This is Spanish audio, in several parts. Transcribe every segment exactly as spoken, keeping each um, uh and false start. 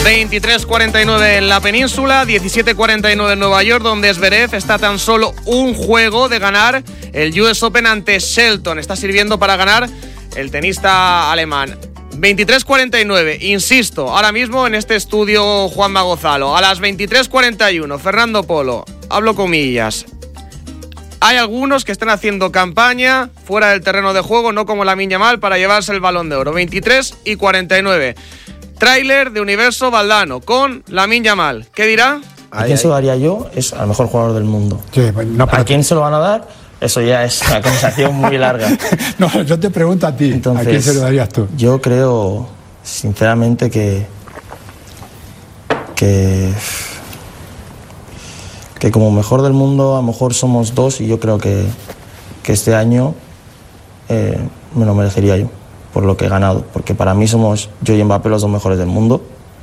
veintitrés cuarenta y nueve en la península, diecisiete cuarenta y nueve en Nueva York, donde Zverev está tan solo un juego de ganar el U S Open ante Shelton. Está sirviendo para ganar el tenista alemán. veintitrés cuarenta y nueve, insisto, ahora mismo en este estudio Juanma Gozalo. A las veintitrés cuarenta y uno, Fernando Polo, hablo comillas. Hay algunos que están haciendo campaña fuera del terreno de juego, no como Lamine Yamal, para llevarse el Balón de Oro. veintitrés y cuarenta y nueve. Tráiler de Universo Valdano con Lamine Yamal. ¿Qué dirá? ¿A quién se lo daría yo? Es al mejor jugador del mundo. Sí, no, ¿A quién se lo van a dar? Eso ya es una conversación muy larga. No, yo te pregunto a ti. Entonces, ¿a quién se lo darías tú? Yo creo, sinceramente, que... Que... que como mejor del mundo a lo mejor somos dos, y yo creo que, que este año eh, me lo merecería yo por lo que he ganado, porque para mí somos yo y Mbappé los dos mejores del mundo.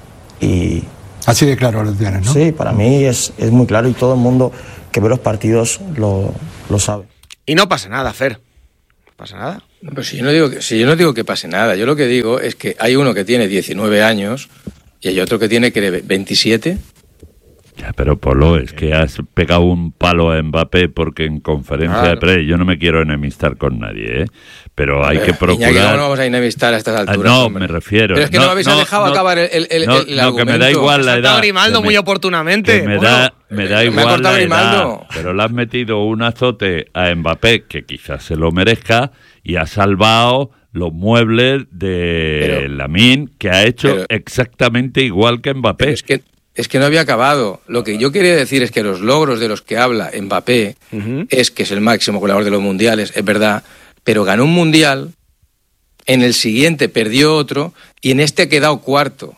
Y así de claro lo tienes, ¿no? Sí, para mí es, es muy claro, y todo el mundo que ve los partidos lo, lo sabe. Y no pasa nada, Fer. No pasa nada. No, pero si yo no digo que, si yo no digo que pase nada, yo lo que digo es que hay uno que tiene diecinueve años y hay otro que tiene que veintisiete. Ya, pero Polo, es que has pegado un palo a Mbappé porque en conferencia claro. de pre, yo no me quiero enemistar con nadie, ¿eh? Pero hay eh, que procurar... Iñaki, ¿cómo no vamos a enemistar a estas alturas? Ah, no, hombre? me refiero... Pero es que no, no habéis no, dejado no, acabar el, el, no, el no, argumento. Que me da igual la edad. Grimaldo muy me, oportunamente. Que me, bueno, da, me da igual me la Grimaldo. edad, pero le has metido un azote a Mbappé que quizás se lo merezca y ha salvado los muebles de Lamine, que ha hecho pero, exactamente igual que Mbappé. Es que... Es que no había acabado. Lo que yo quería decir es que los logros de los que habla Mbappé uh-huh. es que es el máximo goleador de los mundiales, es verdad, pero ganó un mundial, en el siguiente perdió otro y en este ha quedado cuarto,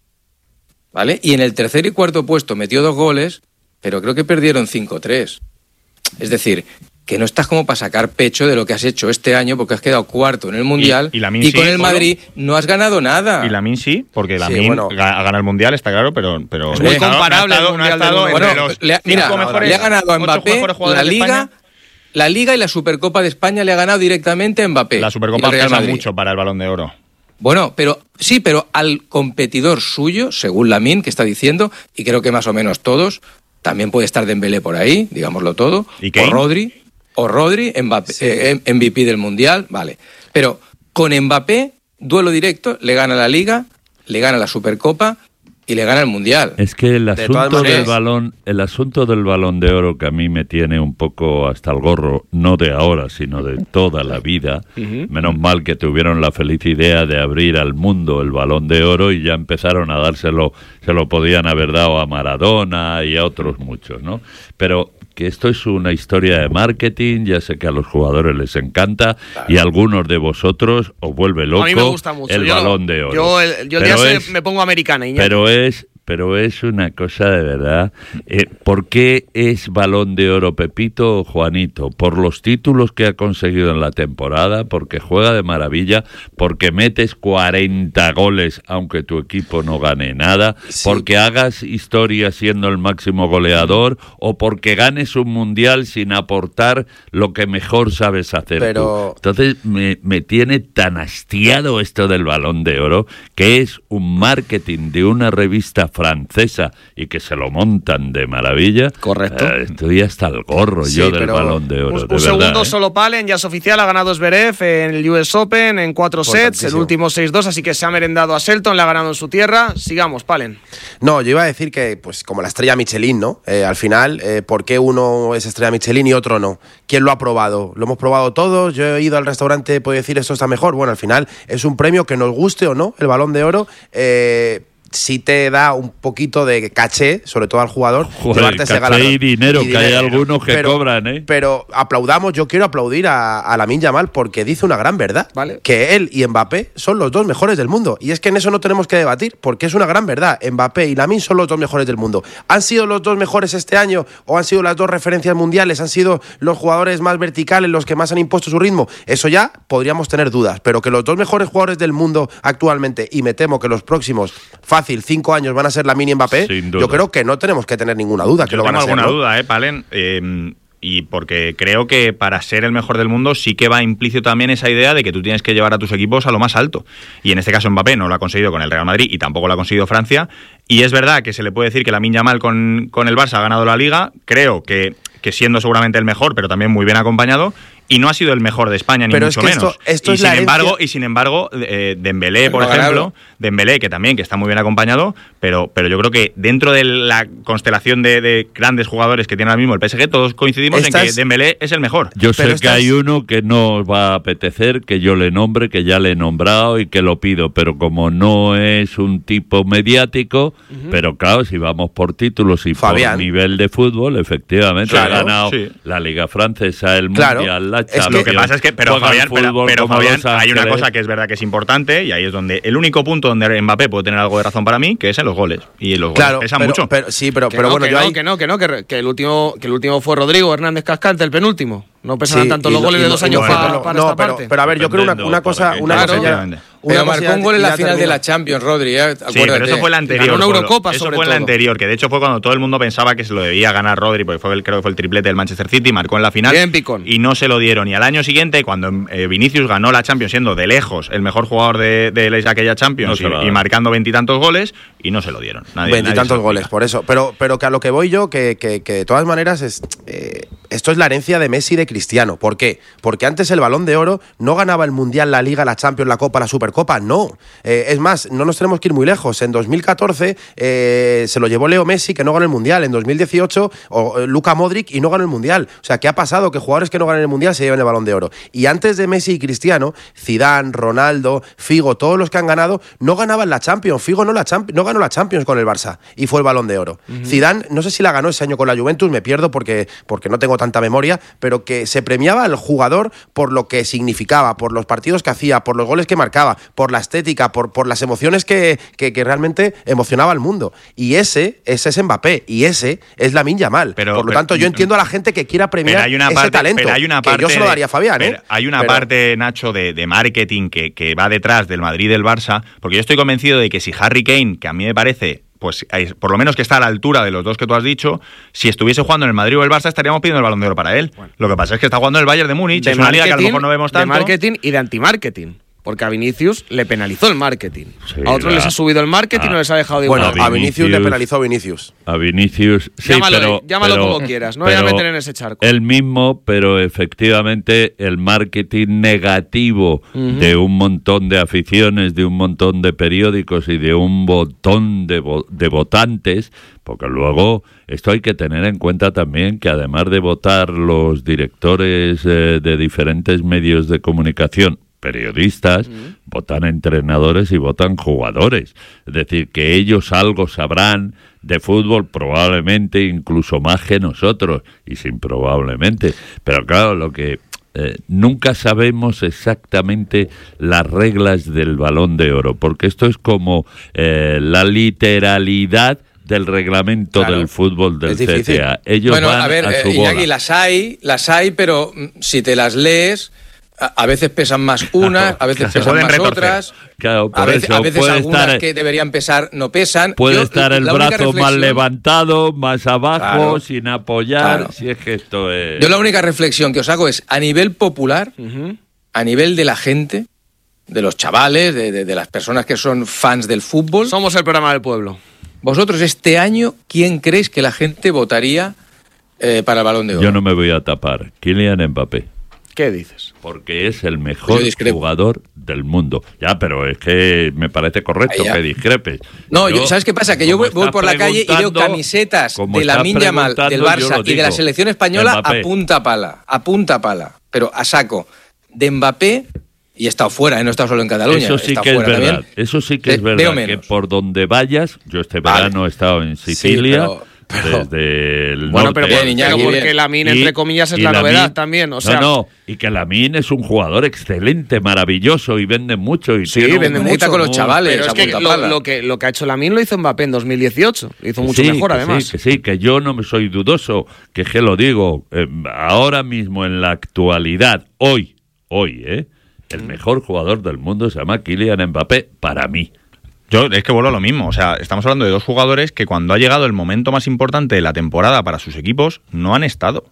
¿vale? Y en el tercer y cuarto puesto metió dos goles, pero creo que perdieron cinco tres. Es decir, que no estás como para sacar pecho de lo que has hecho este año porque has quedado cuarto en el Mundial y, y, y con sí, el Madrid ¿no? no has ganado nada. Y Lamine sí, porque Lamine sí, bueno, ha ganado el Mundial, está claro, pero... pero es muy comparable el Mundial del mundo. Bueno, le, mira, mejores, le ha ganado a Mbappé la Liga, la Liga y la Supercopa de España le ha ganado directamente a Mbappé. La Supercopa pesa mucho para el Balón de Oro. Bueno, pero sí, pero al competidor suyo, según Lamine, que está diciendo, y creo que más o menos todos, también puede estar Dembélé por ahí, digámoslo todo, ¿y qué? O Rodri... O Rodri, Mbappé, sí. eh, M V P del Mundial, vale. Pero con Mbappé, duelo directo, le gana la Liga, le gana la Supercopa y le gana el Mundial. Es que el asunto de del balón, el asunto del Balón de Oro que a mí me tiene un poco hasta el gorro, no de ahora, sino de toda la vida. Uh-huh. Menos mal que tuvieron la feliz idea de abrir al mundo el Balón de Oro y ya empezaron a dárselo, se lo podían haber dado a Maradona y a otros muchos, ¿no? Pero que esto es una historia de marketing, ya sé que a los jugadores les encanta, claro. Y a algunos de vosotros os vuelve loco. A mí me gusta mucho. El yo, Balón de Oro. Yo el, yo el día es, me pongo americana. Iñaki. Pero es... Pero es una cosa de verdad. Eh, ¿Por qué es Balón de Oro Pepito o Juanito? ¿Por los títulos que ha conseguido en la temporada? ¿Porque juega de maravilla? ¿Porque metes cuarenta goles aunque tu equipo no gane nada? Sí. ¿Porque hagas historia siendo el máximo goleador? ¿O porque ganes un mundial sin aportar lo que mejor sabes hacer Pero... tú? Entonces me, me tiene tan hastiado esto del Balón de Oro, que es un marketing de una revista francesa y que se lo montan de maravilla. Correcto. Eh, estoy hasta el gorro sí, yo del Balón de Oro. Un, de un verdad, segundo ¿eh? solo Palen, ya es oficial, ha ganado Zverev en el U S Open en cuatro sets, el último seis dos, así que se ha merendado a Shelton, le ha ganado en su tierra. Sigamos, Palen. No, yo iba a decir que, pues como la estrella Michelin, ¿no? Eh, al final, eh, ¿por qué uno es estrella Michelin y otro no? ¿Quién lo ha probado? ¿Lo hemos probado todos? Yo he ido al restaurante, puedo decir esto está mejor. Bueno, al final es un premio que nos guste o no, el Balón de Oro. Eh... sí te da un poquito de caché, sobre todo al jugador. Joder, caché galardón, y dinero, y que dinero, hay algunos que pero, cobran, ¿eh? Pero aplaudamos, yo quiero aplaudir a, a Lamine Yamal porque dice una gran verdad, vale. Que él y Mbappé son los dos mejores del mundo. Y es que en eso no tenemos que debatir, porque es una gran verdad. Mbappé y Lamine son los dos mejores del mundo. ¿Han sido los dos mejores este año o han sido las dos referencias mundiales? ¿Han sido los jugadores más verticales, los que más han impuesto su ritmo? Eso ya podríamos tener dudas, pero que los dos mejores jugadores del mundo actualmente, y me temo que los próximos, fácil, cinco años van a ser Lamine y Mbappé, yo creo que no tenemos que tener ninguna duda que yo lo van a ser. Tengo alguna ¿no? duda, ¿eh, Palen? Eh, y porque creo que para ser el mejor del mundo sí que va implícito también esa idea de que tú tienes que llevar a tus equipos a lo más alto. Y en este caso Mbappé no lo ha conseguido con el Real Madrid y tampoco lo ha conseguido Francia. Y es verdad que se le puede decir que Lamine Yamal con, con el Barça ha ganado la Liga. Creo que, que siendo seguramente el mejor, pero también muy bien acompañado. Y no ha sido el mejor de España, ni pero mucho es que menos. Esto, esto y, es sin la embargo, y sin embargo, eh, Dembélé, por no ejemplo, ganado. Dembélé, que también que está muy bien acompañado, pero, pero yo creo que dentro de la constelación de, de grandes jugadores que tiene ahora mismo el P S G, todos coincidimos Estas, en que Dembélé es el mejor. Yo pero sé estas, que hay uno que no os va a apetecer, que yo le nombre, que ya le he nombrado y que lo pido, pero como no es un tipo mediático, uh-huh. pero claro, si vamos por títulos y Fabián. por nivel de fútbol, efectivamente claro, ha ganado sí. la Liga Francesa, el claro. Mundial, la Es que, Champions. Lo que pasa es que, pero Fabián, pero, pero Fabián hay una Ángeles. cosa que es verdad que es importante, y ahí es donde el único punto donde Mbappé puede tener algo de razón para mí, que es en los goles. Y los claro, goles pesan pero, mucho. Pero, sí, pero, que pero no, bueno, que yo no, ahí... que no, que no, que, que el último que el último fue Rodrigo Hernández Cascante, el penúltimo. No pesan Sí, tanto y los lo- goles y de lo- dos años no, para, no, para no, esta pero, parte. pero a ver, yo creo una, una cosa, Dependiendo, una para cosa que- ya, Claro. una Pero cosa marcó ya- un gol en ya la final de termino. la Champions, Rodri, ¿eh? Acuérdate. Sí, pero eso fue la anterior. Ganó una fue lo- Eurocopa, Eso sobre fue en la todo. anterior, que de hecho fue cuando todo el mundo pensaba que se lo debía ganar Rodri, porque fue el, creo que fue el triplete del Manchester City, marcó en la final. Bien, picón. Y no se lo dieron. Y al año siguiente, cuando eh, Vinicius ganó la Champions, siendo de lejos el mejor jugador de, de aquella Champions No se lo y, y marcando veintitantos goles, y no se lo dieron. Nadie, Veintitantos nadie se lo goles, explica. por eso. Pero, pero que a lo que voy yo, que, que, que de todas maneras es, eh, esto es la herencia de Messi y de Cristiano. ¿Por qué? Porque antes el Balón de Oro no ganaba el Mundial, la Liga, la Champions, la Copa, la Supercopa, no. Eh, es más, no nos tenemos que ir muy lejos. En dos mil catorce eh, se lo llevó Leo Messi, que no ganó el Mundial. En dos mil dieciocho, o, eh, Luka Modric, y no ganó el Mundial. O sea, ¿qué ha pasado? Que jugadores que no ganan el Mundial se llevan el Balón de Oro. Y antes de Messi y Cristiano, Zidane, Ronaldo, Figo, todos los que han ganado, no ganaban la Champions. Figo no, la Champ- no ganó la Champions con el Barça y fue el Balón de Oro. Uh-huh. Zidane, no sé si la ganó ese año con la Juventus, me pierdo porque, porque no tengo tanta memoria, pero que se premiaba al jugador por lo que significaba, por los partidos que hacía, por los goles que marcaba, por la estética, por, por las emociones que, que, que realmente emocionaba al mundo. Y ese, ese es Mbappé, y ese es Lamine Yamal. Pero, por lo pero, tanto, yo entiendo a la gente que quiera premiar hay una ese parte, talento, pero hay una parte que yo se lo daría a Fabián. pero ¿eh? Hay una pero, parte, Nacho, de, de marketing que, que va detrás del Madrid y del Barça, porque yo estoy convencido de que si Harry Kane, que a mí me parece, pues por lo menos que está a la altura de los dos que tú has dicho, si estuviese jugando en el Madrid o el Barça estaríamos pidiendo el Balón de Oro para él. Bueno. Lo que pasa es que está jugando en el Bayern de Múnich, de es una liga que a lo mejor no vemos tanto. De marketing y de antimarketing. Porque a Vinicius le penalizó el marketing. Sí, a otros la, les ha subido el marketing y a, no les ha dejado de Bueno, igual. a Vinicius, Vinicius le penalizó Vinicius. A Vinicius, sí, llámalo, pero, llámalo pero, como quieras, no voy a meter en ese charco. El mismo, pero efectivamente el marketing negativo uh-huh. de un montón de aficiones, de un montón de periódicos y de un montón de, vo- de votantes, porque luego esto hay que tener en cuenta también que además de votar los directores eh, de diferentes medios de comunicación, periodistas, uh-huh. votan entrenadores y votan jugadores. Es decir, que ellos algo sabrán de fútbol, probablemente incluso más que nosotros, y sin probablemente. Pero claro, lo que eh, nunca sabemos exactamente las reglas del Balón de Oro, porque esto es como eh, la literalidad del reglamento claro, del fútbol del C T A. Ellos bueno, van a ver, a su eh, bola. Iñaki, las hay, las hay, pero si te las lees, a, a veces pesan más unas, a veces pesan más retorcer. Otras. Claro, por a veces, eso a veces puede algunas estar, que deberían pesar no pesan. Puede Yo, estar el brazo reflexión... más levantado, más abajo, claro, sin apoyar. Claro. Si es que esto es... Yo la única reflexión que os hago es a nivel popular, uh-huh. a nivel de la gente, de los chavales, de, de, de las personas que son fans del fútbol. Somos el programa del pueblo. Vosotros este año, ¿quién creéis que la gente votaría eh, para el Balón de Oro? Yo no me voy a tapar. Kylian Mbappé. ¿Qué dices? Porque es el mejor jugador del mundo. Ya, pero es que me parece correcto que discrepes. No, yo, ¿sabes qué pasa? Que yo voy, voy por la calle y veo camisetas de Lamine Yamal, del Barça y de la selección española Mbappé. a punta pala, a punta pala, pero a saco. De Mbappé, y he estado fuera, ¿eh? No he estado solo en Cataluña. Eso sí que es verdad. También. Eso sí que es de, verdad. Que por donde vayas, yo este verano vale. he estado en Sicilia. Sí, pero... Pero, desde el bueno, norte. pero, por, Iñaki, pero porque Lamine, entre comillas, es la Lamine, novedad también. O sea, no, no, y que Lamine es un jugador excelente, maravilloso y vende mucho. Y sí, vende mucho con los chavales. Pero es que lo, lo que lo que ha hecho Lamine lo hizo Mbappé en dos mil dieciocho. Lo hizo mucho sí, mejor, que además. Sí, que sí, que yo no me soy dudoso, que que lo digo. Eh, ahora mismo, en la actualidad, hoy, hoy, ¿eh? El mejor jugador del mundo se llama Kylian Mbappé, para mí. Yo es que vuelvo a lo mismo, o sea, estamos hablando de dos jugadores que cuando ha llegado el momento más importante de la temporada para sus equipos no han estado.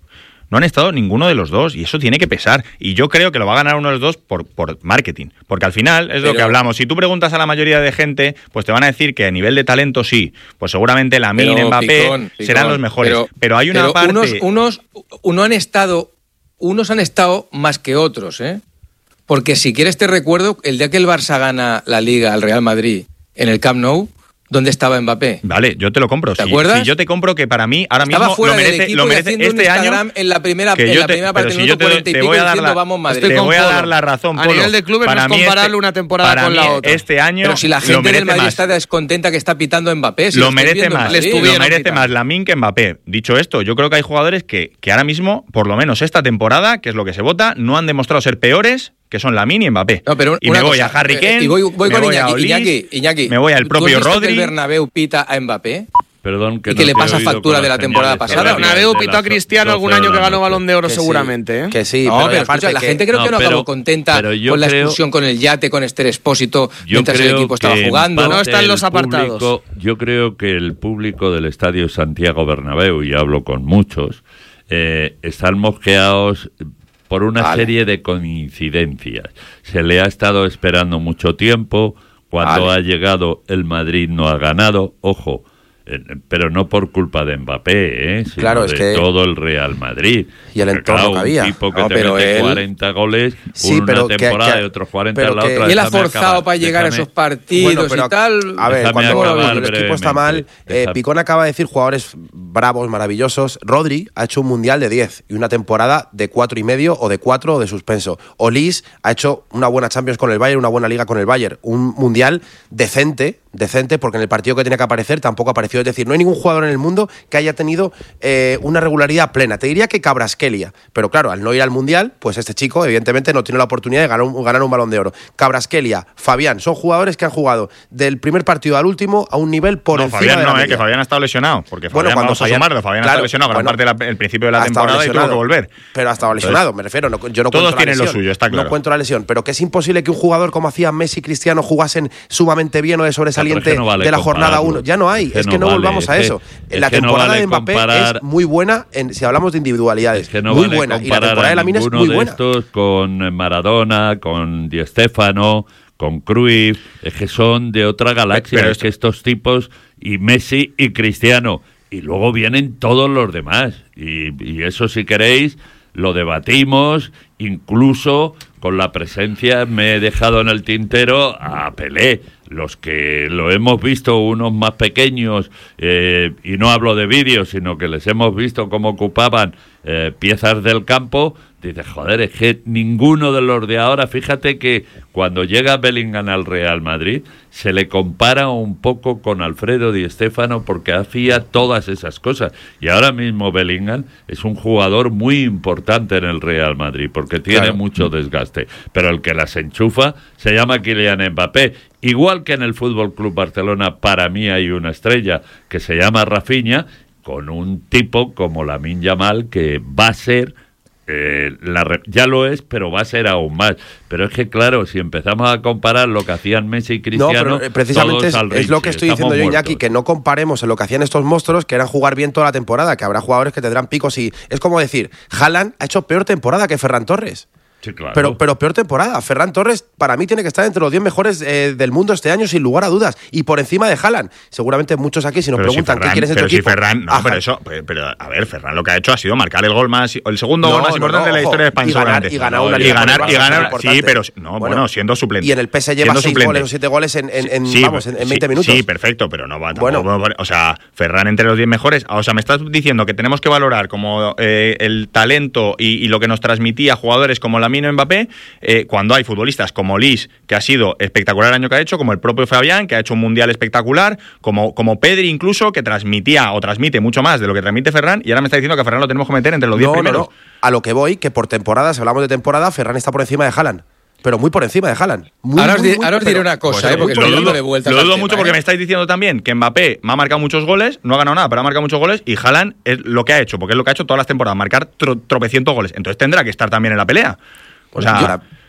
no han estado ninguno de los dos, y eso tiene que pesar. Y yo creo que lo va a ganar uno de los dos por, por marketing. Porque al final es Pero... lo que hablamos. Si tú preguntas a la mayoría de gente, pues te van a decir que a nivel de talento sí. Pues seguramente Lamine, Mbappé picón, picón, serán los mejores. Pero, pero hay una pero parte... Unos, unos, uno han estado, unos han estado más que otros, ¿eh? Porque si quieres te recuerdo, el día que el Barça gana la Liga al Real Madrid en el Camp Nou, ¿dónde estaba Mbappé? Vale, yo te lo compro. ¿Te si, acuerdas? Si yo te compro que para mí ahora Estaba mismo fuera lo merece, del lo merece este año en la primera, que en yo la te, primera parte si del yo minuto te, cuarenta y te pico voy a dar diciendo la, vamos Madrid. te voy a dar la razón, A Polo. nivel de clubes para no es comparable este, una temporada con la otra. Este año Pero si la gente del Madrid más. está descontenta que está pitando Mbappé, si lo, lo merece más, Madrid, lo merece más Lamine que Mbappé. Dicho esto, yo creo que hay jugadores que, que ahora mismo, por lo menos esta temporada, que es lo que se vota, no han demostrado ser peores, que son Lamine y Mbappé. No, pero y me voy cosa, a Harry Kane, y voy, voy me con voy Iñaki, a Olís, Iñaki, Iñaki, me voy al propio ¿tú has visto Rodri. Que el Bernabéu pita a Mbappé? Perdón, que y que no le pasa oído factura de la temporada pasada. El Bernabéu pitó a Cristiano algún año que ganó Balón de Oro que seguramente. Sí, ¿eh? Que sí, no, pero, pero aparte escucha, la que, gente creo no, que no pero, acabó contenta con la expulsión con el yate, con Esther Expósito, mientras el equipo estaba jugando. No están los apartados. Público, yo creo que el público del Estadio Santiago Bernabéu, y hablo con muchos, eh, están mosqueados por una vale. serie de coincidencias. Se le ha estado esperando mucho tiempo. Cuando vale. ha llegado el Madrid no ha ganado. Ojo, eh, pero no por culpa de Mbappé, ¿eh? Sino claro, es de que todo el Real Madrid. Y el entorno claro, que había. Un tipo que no, te pero mete él... cuarenta goles, sí, una pero temporada que, que, y otros cuarenta en la que, otra. Y él ha forzado acabar, para llegar déjame. a esos partidos bueno, pero, y tal. A ver, déjame cuando, cuando el equipo está mal, eh, Déjame. Picón acaba de decir jugadores bravos, maravillosos. Rodri ha hecho un mundial de diez y una temporada de cuatro y medio o de cuatro o de suspenso. Olís ha hecho una buena Champions con el Bayern, una buena Liga con el Bayern. Un mundial decente, decente, porque en el partido que tenía que aparecer tampoco apareció. Es decir, no hay ningún jugador en el mundo que haya tenido eh, una regularidad plena. Te diría que Kvaratskhelia, pero claro, al no ir al Mundial, pues este chico evidentemente no tiene la oportunidad de ganar un, ganar un Balón de Oro. Kvaratskhelia, Fabián, son jugadores que han jugado del primer partido al último a un nivel por no, encima Fabián de la no, media. eh, que Fabián ha estado lesionado, porque bueno, Fabián, cuando vamos Fabián, a sumarlo, Fabián claro, ha estado lesionado gran bueno, parte del la, principio de la ha temporada y tuvo que volver. Pero ha estado lesionado, Entonces, me refiero, no, yo no todos cuento tienen la lo lesión, suyo, está claro. No cuento la lesión, pero que es imposible que un jugador como hacían Messi y Cristiano jugasen sumamente bien o de sobresaliente no vale de la jornada uno. Ya no hay, es que, es que no, no vale, volvamos a eso. Es la que temporada no vale de Mbappé comparar, es muy buena en, si hablamos de individualidades. Es que no muy vale buena. Y la temporada de Lamine es muy de buena. Estos con Maradona, con Di Stéfano, con Cruyff, es que son de otra galaxia. Pero es esto... que estos tipos, y Messi y Cristiano, y luego vienen todos los demás. Y, y eso, si queréis, lo debatimos, incluso con la presencia, me he dejado en el tintero a Pelé. Los que lo hemos visto, unos más pequeños, eh, y no hablo de vídeos, sino que les hemos visto cómo ocupaban eh, piezas del campo, dices, joder, es que ninguno de los de ahora, fíjate que cuando llega Bellingham al Real Madrid, se le compara un poco con Alfredo Di Stéfano porque hacía todas esas cosas. Y ahora mismo Bellingham es un jugador muy importante en el Real Madrid porque tiene claro. mucho desgaste. Pero el que las enchufa se llama Kylian Mbappé. Igual que en el Fútbol Club Barcelona, para mí hay una estrella que se llama Rafinha, con un tipo como Lamine Yamal que va a ser, eh, la, ya lo es, pero va a ser aún más. Pero es que, claro, si empezamos a comparar lo que hacían Messi y Cristiano, no, pero precisamente es, es lo que estoy diciendo yo, Iñaki, que no comparemos en lo que hacían estos monstruos, que eran jugar bien toda la temporada, que habrá jugadores que tendrán picos y es como decir, Haaland ha hecho peor temporada que Ferran Torres. Sí, claro. Pero, pero peor temporada. Ferran Torres, para mí, tiene que estar entre los diez mejores eh, del mundo este año, sin lugar a dudas. Y por encima de Haaland. Seguramente muchos aquí, si nos pero preguntan si Ferran, qué quieres en tu pero equipo. Si Ferran, no, pero eso, pero, pero a ver, Ferran lo que ha hecho ha sido marcar el gol más, el segundo no, gol más no, importante no, de la historia de España. Y ganar, y ganar una y liga. ganar, y ganar, sí, pero no, bueno, bueno, siendo suplente. Y en el P S G lleva seis goles o siete goles en, en, en, sí, vamos, en, en veinte sí, minutos. Sí, perfecto, pero no va bueno. tampoco, o sea, Ferran entre los diez mejores. O sea, me estás diciendo que tenemos que valorar como eh, el talento y, y lo que nos transmitía jugadores como Lamine o Mbappé, eh, cuando hay futbolistas como Olís, que ha sido espectacular el año que ha hecho, como el propio Fabián, que ha hecho un mundial espectacular, como, como Pedri incluso, que transmitía o transmite mucho más de lo que transmite Ferran, y ahora me está diciendo que a Ferran lo tenemos que meter entre los diez no, primeros. No, no. A lo que voy, que por temporada, si hablamos de temporada, Ferran está por encima de Haaland. Pero muy por encima de Haaland. Muy, ahora os, muy, di, muy, ahora os diré una cosa, pues, eh, porque lo dudo, vuelta lo dudo tema, mucho eh. porque me estáis diciendo también que Mbappé me ha marcado muchos goles, no ha ganado nada, pero ha marcado muchos goles, y Haaland es lo que ha hecho, porque es lo que ha hecho todas las temporadas, marcar tro, tropecientos goles. Entonces tendrá que estar también en la pelea. O sea, para,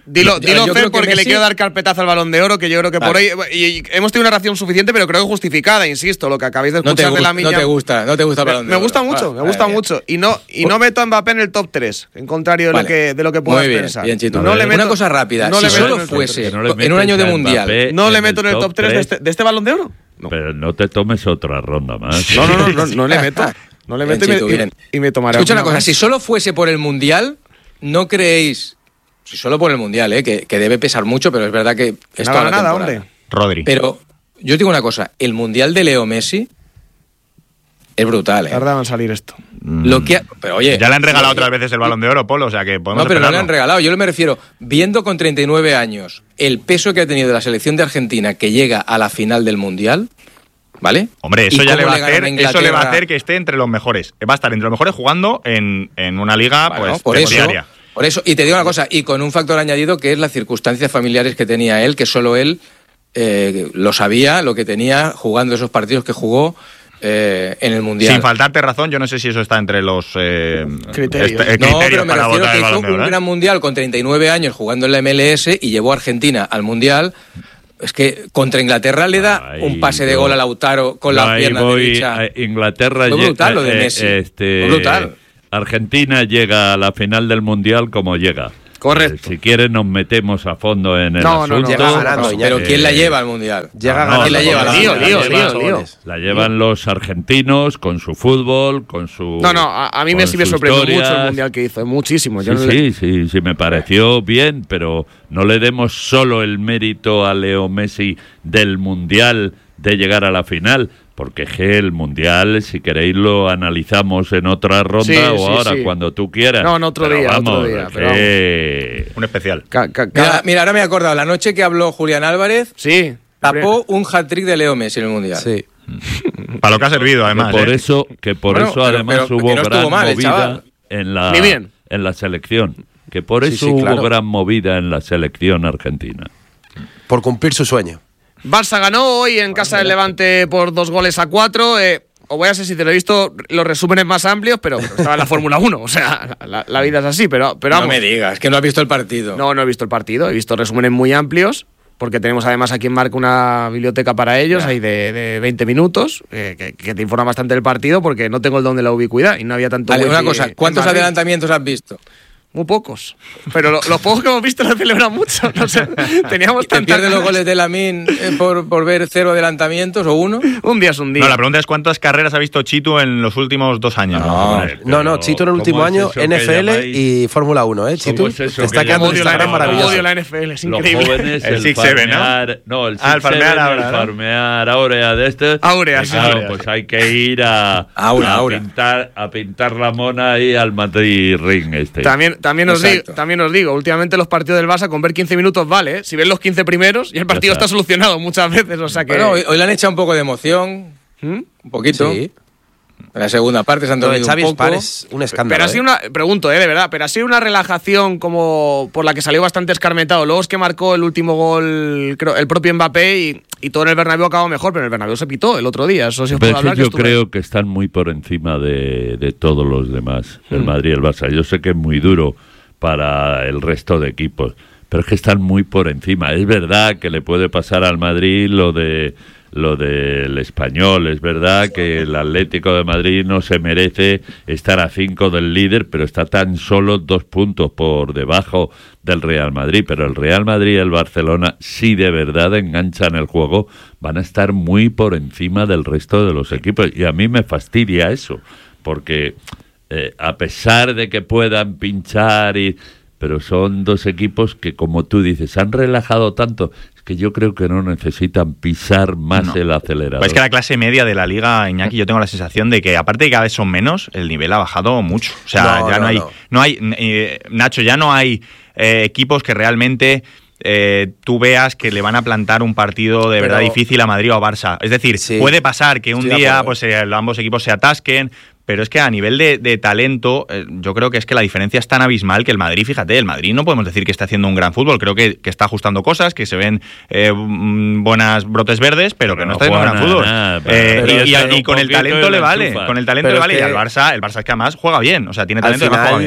Dilo, dilo yo Fer, creo que porque Messi... le quiero dar carpetazo al Balón de Oro, que yo creo que vale. por ahí... Y, y hemos tenido una reacción suficiente, pero creo que justificada, insisto, lo que acabáis de escuchar no de la mía. No te gusta, no te gusta el Balón de me, Oro. Me gusta mucho, vale, me gusta vale, mucho. Y no, y no meto a Mbappé en el top tres, en contrario de, vale. lo, que, de lo que puedas Muy bien, pensar. Bien, Chito. No le meto, una cosa rápida, no si le solo meto fuese no en un año de Mundial... No le meto en el top tres de este, de este Balón de Oro. No. Pero no te tomes otra ronda más. No, no, no, no, no le meto. No le meto bien, y, me, y, y me tomaré. Escucha una cosa, más. Si solo fuese por el Mundial, ¿no creéis... Si solo por el Mundial, ¿eh? que, que debe pesar mucho, pero es verdad que... Es toda la nada, temporada. Hombre. Rodri. Pero yo os digo una cosa, el Mundial de Leo Messi es brutal, ¿eh? Tardaba en salir esto. Lo que ha, pero oye... Ya le han regalado otras veces el Balón de Oro, Polo, o sea que podemos No, pero esperarlo. no le han regalado. Yo me refiero, viendo con treinta y nueve años el peso que ha tenido la selección de Argentina que llega a la final del Mundial... ¿Vale? Hombre, eso ya le va, a hacer, eso le va a hacer que esté entre los mejores. Va a estar entre los mejores jugando en, en una liga bueno, pues por eso, diaria. Por eso, y te digo una cosa, y con un factor añadido que es las circunstancias familiares que tenía él, que solo él eh, lo sabía, lo que tenía jugando esos partidos que jugó eh, en el Mundial. Sin faltarte razón, yo no sé si eso está entre los eh, criterios. Este, eh, no, criterios pero me para refiero votar que el hizo Balón de Oro, un ¿eh? gran Mundial con treinta y nueve años jugando en la M L S y llevó a Argentina al Mundial. Es que contra Inglaterra le da Ay, un pase de gol a Lautaro con la pierna voy, derecha. Inglaterra Fue brutal lo de Messi. Este, Fue brutal. Argentina llega a la final del Mundial como llega. Correcto. Eh, si quieres nos metemos a fondo en el no, asunto. No, no, llega ganando, no, pero ¿quién la lleva al Mundial? Llega no, ganando. ¿Quién la lleva? La, lío, la, lío, la, lío, lío. lío. La llevan los argentinos con su fútbol, con su... No, no, a, a mí Messi me sorprendió historias. mucho el Mundial que hizo, muchísimo. Sí, Yo no sí, le... sí, sí, me pareció bien, pero no le demos solo el mérito a Leo Messi del Mundial de llegar a la final, porque el Mundial, si queréis, lo analizamos en otra ronda sí, o sí, ahora, sí. cuando tú quieras. No, en otro pero día, vamos, otro día. Pero que... Un especial. Ca, ca, ca... Mira, mira, ahora me he acordado, la noche que habló Julián Álvarez, sí, tapó un hat-trick de Leo Messi en el Mundial. Sí. Para lo que ha servido, además. Que por ¿eh? eso, que por bueno, eso pero, además pero, hubo no gran mal, movida en la, en la selección. Que por Sí, eso sí, hubo claro. gran movida en la selección argentina. Por cumplir su sueño. Barça ganó hoy en casa del Levante por dos goles a cuatro. Eh, os voy a ser sincero, he visto los resúmenes más amplios, pero, pero estaba en la Fórmula uno. O sea, la, la vida es así, pero, pero vamos. No me digas, que no has visto el partido. No, no he visto el partido. He visto resúmenes muy amplios, porque tenemos además aquí en Marca una biblioteca para ellos, Ya. ahí de, de veinte minutos, eh, que, que te informa bastante del partido, porque no tengo el don de la ubicuidad y no había tanto. Vale, wifi una cosa, en ¿cuántos Madrid. adelantamientos has visto? Muy pocos. Pero lo, los pocos que hemos visto lo celebran mucho. No sé, teníamos ¿Y te tantas pierdes los ganas. goles de Lamine eh, por, por ver cero adelantamientos o uno? Un día es un día. No, la pregunta es cuántas carreras ha visto Chitu en los últimos dos años. No, Hombre, No, no, pero Chito en el ¿cómo último es año, eso que N F L llamáis? y Fórmula uno, ¿eh, Chito? ¿Cómo es eso Te está que quedando un llamáis? odio, la, Instagram maravilloso. odio la N F L, es Los increíble. jóvenes, El el, six seven, ¿no? farmear, ¿no? el Ah, el six seven, farmear ahora, el ¿no? farmear áurea de este. Áurea, Y sí. claro, Áurea, pues hay que ir a, Aura, a aura. pintar a pintar la mona ahí al Madrid Ring este. También, también, os Exacto. digo, también os digo, últimamente los partidos del Barça con ver quince minutos vale, ¿eh? Si ves los quince primeros y el partido está. está solucionado muchas veces, o sea que... Bueno, hoy, hoy le han echado un poco de emoción, ¿Mm? un poquito. Sí. En la segunda parte se han Lo de dormido Xavi un poco. Spar es un escándalo. Pero ha sido ¿eh? una, pregunto, eh, de verdad, pero ha sido una relajación como por la que salió bastante escarmentado. Luego es que marcó el último gol, creo, el propio Mbappé y, y todo en el Bernabéu acabó mejor, pero en el Bernabéu se pitó el otro día. Eso sí os Pero puedo es que hablar. yo que estuve- creo que están muy por encima de, de todos los demás, el Mm. Madrid y el Barça. Yo sé que es muy duro para el resto de equipos, pero es que están muy por encima. Es verdad que le puede pasar al Madrid lo de lo del Español, es verdad que el Atlético de Madrid no se merece estar a cinco del líder, pero está tan solo dos puntos por debajo del Real Madrid. Pero el Real Madrid y el Barcelona, si de verdad enganchan el juego, van a estar muy por encima del resto de los equipos. Y a mí me fastidia eso, porque eh, a pesar de que puedan pinchar y... pero son dos equipos que, como tú dices, se han relajado tanto, es que yo creo que no necesitan pisar más No. el acelerador. Pues es que la clase media de la liga, Iñaki, yo tengo la sensación de que, aparte de que cada vez son menos, el nivel ha bajado mucho. O sea, No, ya no, no, hay, no. no hay, eh, Nacho, ya no hay eh, equipos que realmente eh, tú veas que le van a plantar un partido de Pero- verdad difícil a Madrid o a Barça. Es decir, Sí. puede pasar que un Estoy de día acuerdo. pues eh, ambos equipos se atasquen, pero es que a nivel de, de talento, eh, yo creo que es que la diferencia es tan abismal que el Madrid, fíjate, el Madrid no podemos decir que está haciendo un gran fútbol, creo que, que está ajustando cosas, que se ven eh, mm, buenas brotes verdes, pero, Pero que no no está haciendo un gran juega fútbol. nada, Eh, pero- y- y, pero y un con el poquito talento y le la vale, enchufa. con el talento Pero le vale, es y que- al Barça, el Barça es que además juega bien, o sea, tiene Al talento y además final, juega bien.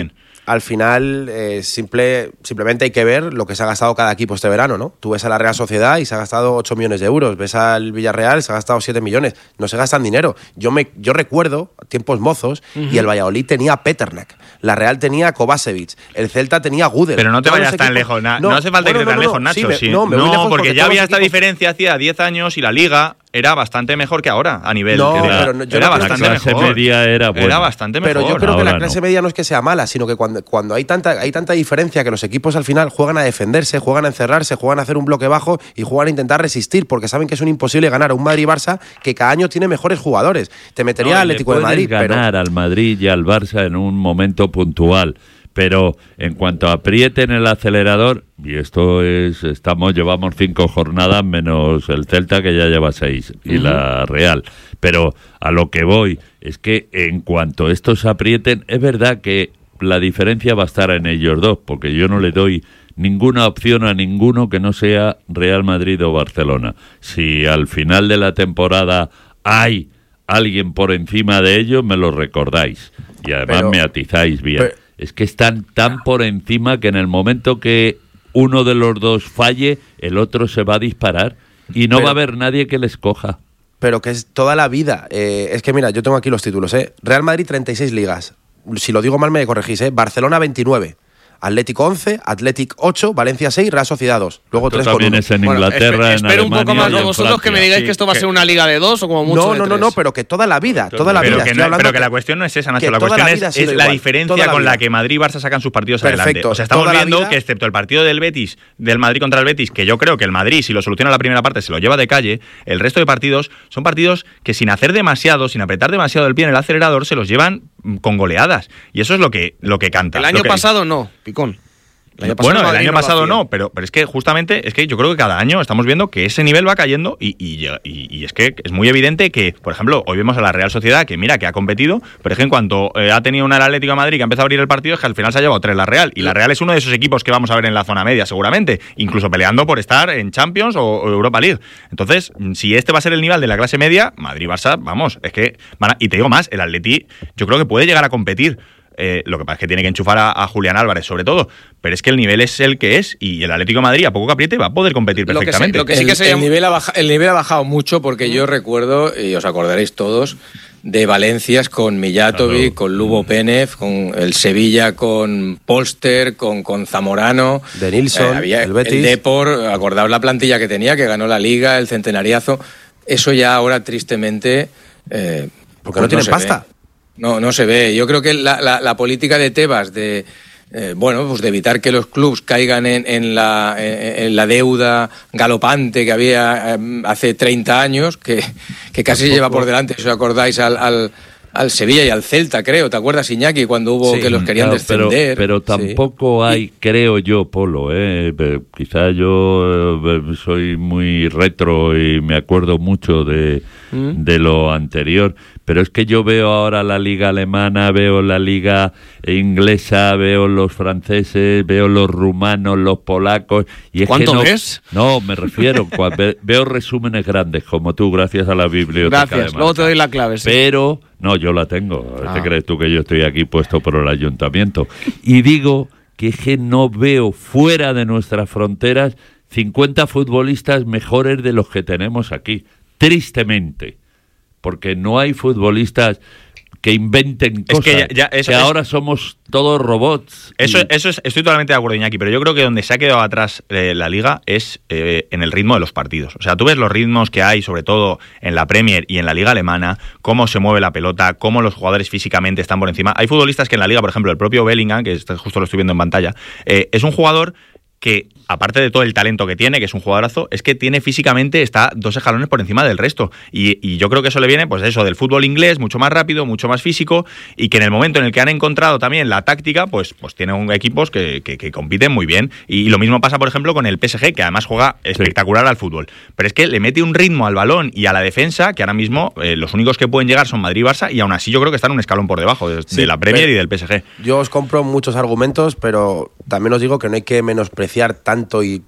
al final eh, simple, simplemente hay que ver lo que se ha gastado cada equipo este verano, ¿no? Tú ves a la Real Sociedad y se ha gastado ocho millones de euros, ves al Villarreal, se ha gastado siete millones, no se gastan dinero. Yo me yo recuerdo tiempos mozos uh-huh. y el Valladolid tenía a Peternak, la Real tenía a Kovacevic, el Celta tenía a Gudel. Pero no te vayas tan lejos, na, no, no hace falta bueno, ir tan no, no, lejos, Nacho. Sí, me, sí. No, me no porque, porque ya había esta equipos... diferencia hacía diez años y la Liga era bastante mejor que ahora a nivel. No, era, pero no, yo era no bastante la clase mejor. media era buena. Era bastante mejor. Pero yo creo ahora que la clase no. media no es que sea mala, sino que cuando, cuando hay tanta hay tanta diferencia que los equipos al final juegan a defenderse, juegan a encerrarse, juegan a hacer un bloque bajo y juegan a intentar resistir porque saben que es un imposible ganar a un Madrid-Barça que cada año tiene mejores jugadores. Te metería no, al Atlético de Madrid. Ganar pero... al Madrid y al Barça en un momento puntual. Pero en cuanto aprieten el acelerador, y esto es, estamos, llevamos cinco jornadas menos el Celta que ya lleva seis y uh-huh. la Real. Pero a lo que voy es que en cuanto estos aprieten, es verdad que la diferencia va a estar en ellos dos, porque yo no le doy ninguna opción a ninguno que no sea Real Madrid o Barcelona. Si al final de la temporada hay alguien por encima de ellos, me lo recordáis y además pero, me atizáis bien. Pero, es que están tan por encima que en el momento que uno de los dos falle, el otro se va a disparar y no pero, va a haber nadie que les coja. Pero que es toda la vida. Eh, es que mira, yo tengo aquí los títulos. ¿eh? Real Madrid treinta y seis ligas. Si lo digo mal me corregís. ¿eh? Barcelona veintinueve. Atlético once, Athletic ocho, Valencia seis, Real Sociedad dos. Luego tres también es en Inglaterra, bueno, espe- en espero Alemania, un poco más de vosotros Francia. que me digáis sí, que esto va que... a ser una liga de dos o como mucho no, de no, tres. no, no, pero que toda la vida, toda la pero vida. Que no, pero que la cuestión no es esa, Nacho. La cuestión la es, es la igual, diferencia la con la que Madrid y Barça sacan sus partidos Perfecto, adelante. O sea, estamos viendo vida... que excepto el partido del Betis, del Madrid contra el Betis, que yo creo que el Madrid, si lo soluciona la primera parte, se lo lleva de calle, el resto de partidos son partidos que sin hacer demasiado, sin apretar demasiado el pie en el acelerador, se los llevan con goleadas. Y eso es lo que, lo que canta. El año que... pasado no, Picón. El bueno, el año no pasado no, pero, pero es que justamente es que yo creo que cada año estamos viendo que ese nivel va cayendo y, y, y, y es que es muy evidente que, por ejemplo, hoy vemos a la Real Sociedad que mira que ha competido, pero es que en cuanto eh, ha tenido una el Atlético de Madrid que ha empezado a abrir el partido es que al final se ha llevado tres la Real y la Real es uno de esos equipos que vamos a ver en la zona media seguramente, incluso peleando por estar en Champions o, o Europa League. Entonces, si este va a ser el nivel de la clase media, Madrid-Barça, vamos, es que van a, y te digo más, el Atleti yo creo que puede llegar a competir. Eh, lo que pasa es que tiene que enchufar a, a Julián Álvarez sobre todo, pero es que el nivel es el que es y el Atlético de Madrid a poco que apriete va a poder competir perfectamente. Lo que sí, lo que sí que se el, el, nivel ha baja, el nivel ha bajado mucho porque yo recuerdo, y os acordaréis todos, de Valencias con Mijatovic, claro. con Lubo Penev, con el Sevilla con Polster, con, con Zamorano, de Nilsson, eh, había el Betis, el Depor, acordaos la plantilla que tenía, que ganó la Liga, el centenariazo. Eso ya ahora tristemente eh, porque no, no tienen pasta. Ve. No, no se ve. Yo creo que la, la, la política de Tebas de eh, bueno, pues de evitar que los clubs caigan en, en, la, en, en la deuda galopante que había eh, hace treinta años, que, que casi se lleva por delante, si os acordáis, al, al, al Sevilla y al Celta, creo. ¿Te acuerdas, Iñaki, cuando hubo sí, que los querían claro, descender? Pero, pero tampoco sí. hay, creo yo, Polo, eh, quizá yo eh, soy muy retro y me acuerdo mucho de, ¿Mm? de lo anterior, pero es que yo veo ahora la liga alemana, veo la liga inglesa, veo los franceses, veo los rumanos, los polacos. Y es ¿Cuánto que no, ves? No, me refiero, veo resúmenes grandes como tú, gracias a la biblioteca. Gracias, luego te doy la clave. Sí. Pero, no, yo la tengo. Ah. ¿Te crees tú que yo estoy aquí puesto por el ayuntamiento? Y digo que, es que no veo fuera de nuestras fronteras cincuenta futbolistas mejores de los que tenemos aquí. Tristemente. Porque no hay futbolistas que inventen cosas, es que, ya, ya, eso, que ahora es, somos todos robots. Eso, y... eso es, estoy totalmente de acuerdo, Iñaki, pero yo creo que donde se ha quedado atrás eh, la Liga es eh, en el ritmo de los partidos. O sea, tú ves los ritmos que hay, sobre todo en la Premier y en la Liga Alemana, cómo se mueve la pelota, cómo los jugadores físicamente están por encima. Hay futbolistas que en la Liga, por ejemplo, el propio Bellingham, que justo lo estoy viendo en pantalla, eh, es un jugador que, aparte de todo el talento que tiene, que es un jugadorazo, es que tiene físicamente, está dos escalones por encima del resto. Y, y yo creo que eso le viene, pues eso, del fútbol inglés, mucho más rápido, mucho más físico, y que en el momento en el que han encontrado también la táctica, pues, pues tienen equipos que, que, que compiten muy bien. Y, y lo mismo pasa, por ejemplo, con el P S G, que además juega espectacular sí. al fútbol. Pero es que le mete un ritmo al balón y a la defensa, que ahora mismo eh, los únicos que pueden llegar son Madrid y Barça, y aún así yo creo que están un escalón por debajo de, sí, de la Premier y del P S G. Yo os compro muchos argumentos, pero también os digo que no hay que menospreciar tanto y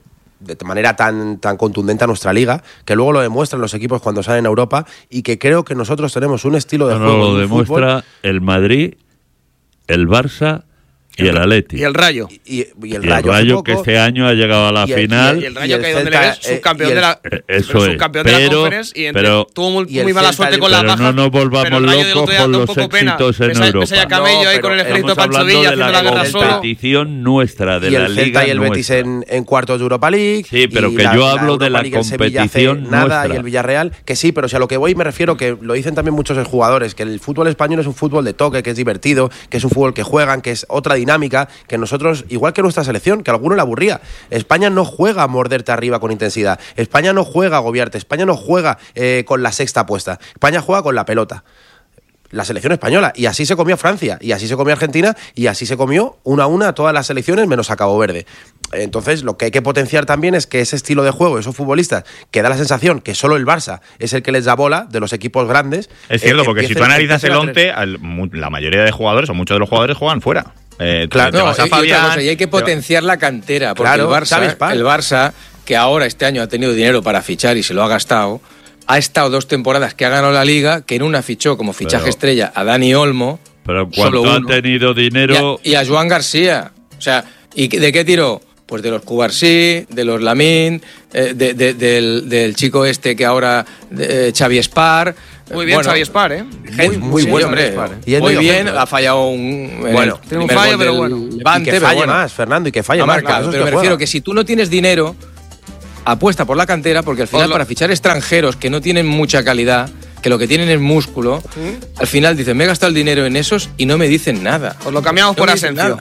de manera tan, tan contundente a nuestra liga, que luego lo demuestran los equipos cuando salen a Europa, y que creo que nosotros tenemos un estilo de no, juego. No, lo demuestra fútbol. El Madrid, el Barça Y el Atleti. Y el Rayo. Y, y, y el y Rayo, el Rayo que este año ha llegado a la y el, final. Y el Rayo, que ahí donde le ves, subcampeón el, de la, eso subcampeón es. de la pero, Conference y entre, pero, tuvo muy, y muy mala Celta, suerte con pero la baja. no nos volvamos locos con los éxitos en Pesa, Europa. Pesa ya Camello no, ahí con el ejército Pancho Villa haciendo la guerra solo. La competición nuestra de y la el Liga Celta y el Betis nuestra. en, en cuartos de Europa League. Sí, pero y que la, yo hablo la de la League, competición nada, nuestra. Y el Villarreal, que sí, pero si a lo que voy me refiero, que lo dicen también muchos jugadores, que el fútbol español es un fútbol de toque, que es divertido, que es un fútbol que juegan, que es otra dinámica, que nosotros, igual que nuestra selección, que a alguno le aburría. España no juega a morderte arriba con intensidad. España no juega a agobiarte. España no juega eh, con la sexta puesta. España juega con la pelota. La selección española. Y así se comió Francia, y así se comió Argentina, y así se comió una a una a todas las selecciones menos a Cabo Verde. Entonces, lo que hay que potenciar también es que ese estilo de juego, esos futbolistas, que da la sensación que solo el Barça es el que les da bola de los equipos grandes. Es cierto, eh, porque si empiecen, tú analizas el once, tres... la mayoría de jugadores, o muchos de los jugadores, juegan fuera. Eh, claro, te, te no, vas a y, otra Fabián, cosa, y hay que potenciar la cantera, porque Claro, el Barça, el Barça, que ahora este año ha tenido dinero para fichar y se lo ha gastado, ha estado dos temporadas que ha ganado la Liga, que en una fichó como fichaje pero, estrella a Dani Olmo. Pero cuando ha tenido dinero... Y a, y a Joan García. O sea, ¿y de qué tiró? Pues de los Cubarsí, de los Lamine, eh, de, de, del, del chico este que ahora, eh, Xavi Espar. Muy bien, bueno, Xavi Espar, ¿eh? Muy, muy sí, bueno, hombre. Espar, ¿eh? Y muy bien, ha fallado un... Bueno, tiene un fallo, pero bueno. Levante, y que falle bueno, más, Fernando, y que falle ha más. marcado, claro, pero es que me refiero juega. que si tú no tienes dinero, apuesta por la cantera, porque al final lo... para fichar extranjeros que no tienen mucha calidad, que lo que tienen es músculo, ¿Mm? al final dicen, me he gastado el dinero en esos y no me dicen nada. Os lo cambiamos no por Asensio.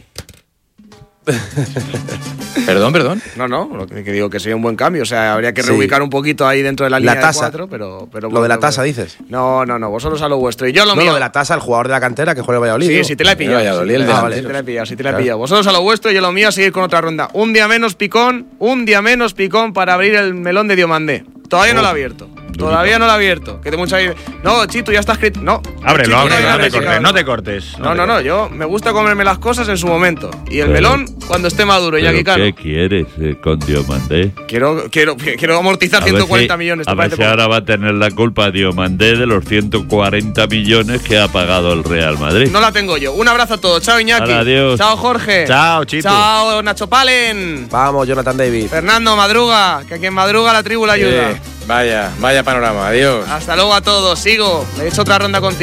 Perdón, perdón. No, no, lo que, que digo que sería un buen cambio. O sea, habría que reubicar sí. un poquito ahí dentro de la línea la tasa. de cuatro, pero, pero... Lo de la pero, tasa, pero, dices. No, no, no, vosotros a lo vuestro. Y yo lo no, mío... lo de la tasa, el jugador de la cantera que juega en Valladolid. Sí, ¿no? sí te la he pillado. Valladolid, sí, el ah, vale. sí te la he pillado, sí te la he pillado. Vosotros a lo vuestro y yo lo mío a seguir con otra ronda. Un día menos picón, un día menos picón para abrir el melón de Diomandé. Todavía oh. no lo he abierto. Todavía no lo he abierto. Que te mucha... No, Chito, ya está escrito. No. Ábrelo, Chito, ábrelo, no, no, te no, cortes, no, no te cortes. No, no, no, no, yo me gusta comerme las cosas en su momento. Y el pero, melón cuando esté maduro, Iñaki Cano. ¿Qué quieres eh, con Diomandé? Quiero, quiero, quiero amortizar a ciento cuarenta si, millones. A ver si ahora va a tener la culpa Diomandé de los ciento cuarenta millones que ha pagado el Real Madrid. No la tengo yo. Un abrazo a todos. Chao, Iñaki. Ahora, adiós. Chao, Jorge. Chao, Chito. Chao, Nacho Palen. Vamos, Jonathan David. Fernando, madruga. Que a quien madruga la tribu la ayuda. Eh, vaya, vaya panorama. Adiós. Hasta luego a todos. Sigo. Le he hecho otra ronda contigo.